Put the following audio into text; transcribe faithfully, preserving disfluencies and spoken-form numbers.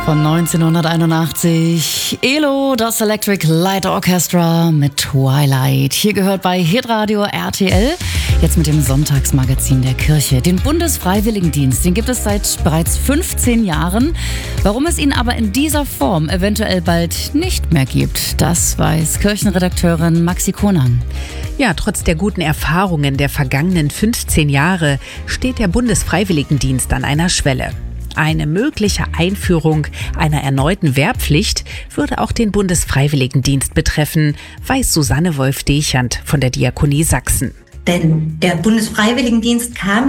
Von neunzehnhunderteinundachtzig. Elo, das Electric Light Orchestra mit Twilight. Hier gehört bei Hitradio R T L. Jetzt mit dem Sonntagsmagazin der Kirche. Den Bundesfreiwilligendienst, den gibt es seit bereits fünfzehn Jahren. Warum es ihn aber in dieser Form eventuell bald nicht mehr gibt, das weiß Kirchenredakteurin Maxi Konan. Ja, trotz der guten Erfahrungen der vergangenen fünfzehn Jahre steht der Bundesfreiwilligendienst an einer Schwelle. Eine mögliche Einführung einer erneuten Wehrpflicht würde auch den Bundesfreiwilligendienst betreffen, weiß Susanne Wolf-Dechant von der Diakonie Sachsen. Denn der Bundesfreiwilligendienst kam